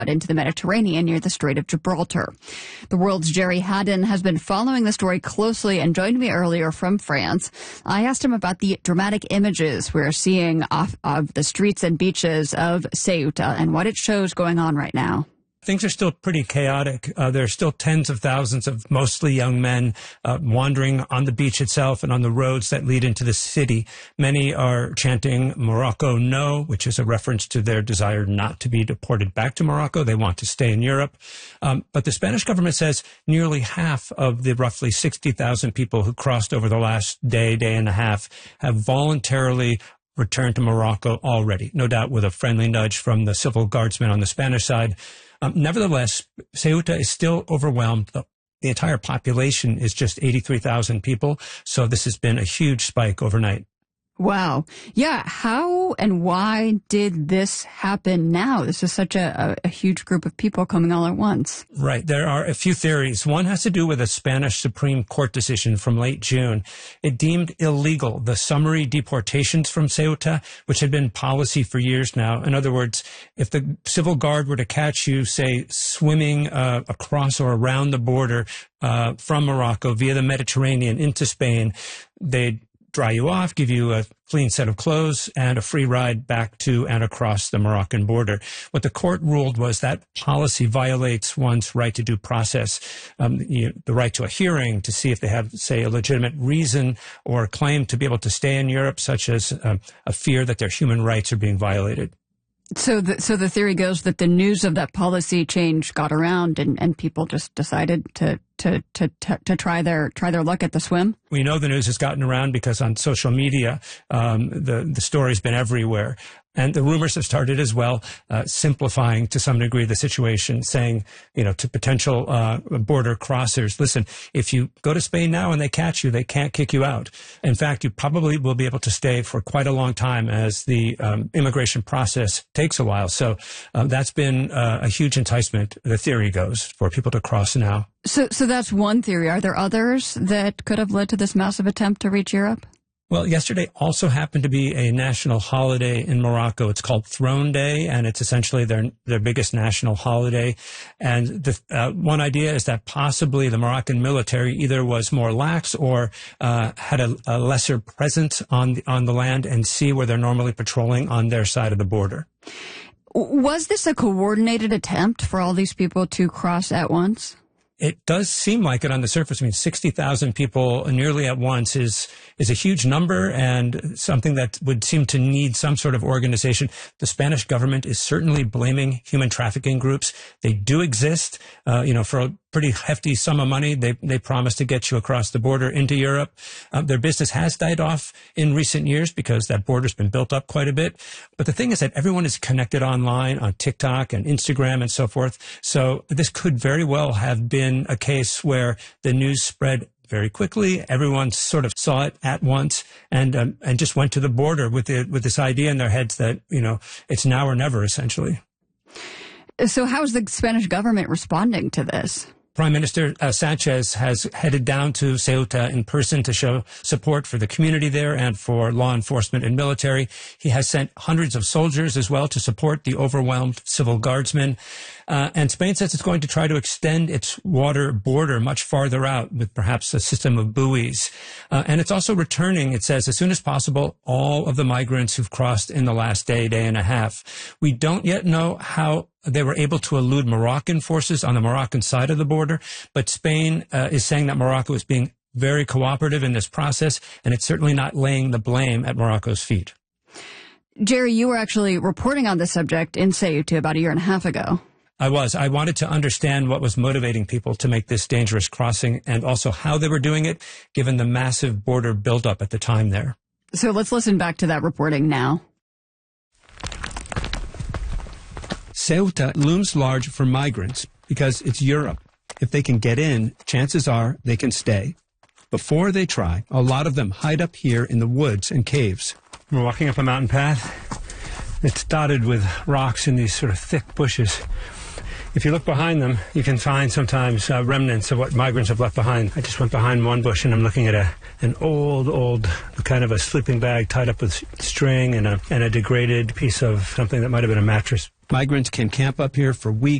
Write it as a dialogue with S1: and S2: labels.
S1: into the Mediterranean near the Strait of Gibraltar. The World's Jerry Haddon has been following the story closely and joined me earlier from France. I asked him about the dramatic images we're seeing off of the streets and beaches of Ceuta and what it shows going on right now.
S2: Things are still pretty chaotic. There are still tens of thousands of mostly young men wandering on the beach itself and on the roads that lead into the city. Many are chanting Morocco no, which is a reference to their desire not to be deported back to Morocco. They want to stay in Europe. But the Spanish government says nearly half of the roughly 60,000 people who crossed over the last day and a half have voluntarily returned to Morocco already, no doubt with a friendly nudge from the civil guardsmen on the Spanish side. Nevertheless, Ceuta is still overwhelmed. The entire population is just 83,000 people, so this has been a huge spike overnight.
S1: Wow. Yeah. How and why did this happen now? This is such a huge group of people coming all at once.
S2: Right. There are a few theories. One has to do with a Spanish Supreme Court decision from late June. It deemed illegal the summary deportations from Ceuta, which had been policy for years now. In other words, if the civil guard were to catch you, say, swimming across or around the border from Morocco via the Mediterranean into Spain, they'd dry you off, give you a clean set of clothes, and a free ride back to and across the Moroccan border. What the court ruled was that policy violates one's right to due process, the right to a hearing, to see if they have, say, a legitimate reason or claim to be able to stay in Europe, such as a fear that their human rights are being violated.
S1: So the theory goes that the news of that policy change got around and people just decided to try their luck at the swim?
S2: We know the news has gotten around because on social media, the story's been everywhere. And the rumors have started as well, simplifying to some degree the situation, saying, to potential border crossers, listen, if you go to Spain now and they catch you, they can't kick you out. In fact, you probably will be able to stay for quite a long time as the immigration process takes a while. So that's been a huge enticement, the theory goes, for people to cross now.
S1: So that's one theory. Are there others that could have led to this massive attempt to reach Europe?
S2: Well, yesterday also happened to be a national holiday in Morocco. It's called Throne Day, and it's essentially their biggest national holiday. And the one idea is that possibly the Moroccan military either was more lax or had a lesser presence on the land and sea where they're normally patrolling on their side of the border.
S1: Was this a coordinated attempt for all these people to cross at once?
S2: It does seem like it on the surface. I mean, 60,000 people nearly at once is a huge number and something that would seem to need some sort of organization. The Spanish government is certainly blaming human trafficking groups. They do exist, for a pretty hefty sum of money. They promise to get you across the border into Europe. Their business has died off in recent years because that border's been built up quite a bit. But the thing is that everyone is connected online on TikTok and Instagram and so forth. So this could very well have been a case where the news spread very quickly. Everyone sort of saw it at once and just went to the border with this idea in their heads that, it's now or never, essentially.
S1: So how is the Spanish government responding to this?
S2: Prime Minister Sanchez has headed down to Ceuta in person to show support for the community there and for law enforcement and military. He has sent hundreds of soldiers as well to support the overwhelmed civil guardsmen. And Spain says it's going to try to extend its water border much farther out with perhaps a system of buoys. And it's also returning, it says, as soon as possible, all of the migrants who've crossed in the last day and a half. We don't yet know how they were able to elude Moroccan forces on the Moroccan side of the border, but Spain is saying that Morocco is being very cooperative in this process, and it's certainly not laying the blame at Morocco's feet.
S1: Jerry, you were actually reporting on this subject in Ceuta about a year and a half ago.
S2: I was. I wanted to understand what was motivating people to make this dangerous crossing and also how they were doing it, given the massive border buildup at the time there.
S1: So let's listen back to that reporting now.
S2: Ceuta looms large for migrants because it's Europe. If they can get in, chances are they can stay. Before they try, a lot of them hide up here in the woods and caves. We're walking up a mountain path. It's dotted with rocks and these sort of thick bushes. If you look behind them, you can find sometimes remnants of what migrants have left behind. I just went behind one bush and I'm looking at an old kind of a sleeping bag tied up with string and a degraded piece of something that might have been a mattress. Migrants can camp up here for weeks.